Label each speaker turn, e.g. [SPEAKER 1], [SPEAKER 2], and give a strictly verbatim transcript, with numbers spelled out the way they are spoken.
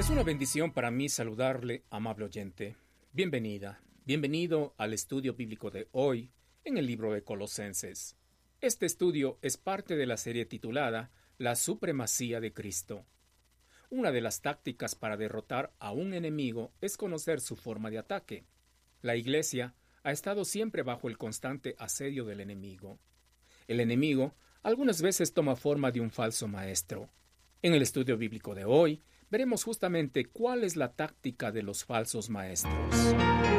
[SPEAKER 1] Es una bendición para mí saludarle, amable oyente. Bienvenida, bienvenido al estudio bíblico de hoy en el libro de Colosenses. Este estudio es parte de la serie titulada La supremacía de Cristo. Una de las tácticas para derrotar a un enemigo es conocer su forma de ataque. La Iglesia ha estado siempre bajo el constante asedio del enemigo. El enemigo algunas veces toma forma de un falso maestro. En el estudio bíblico de hoy, veremos justamente cuál es la táctica de los falsos maestros.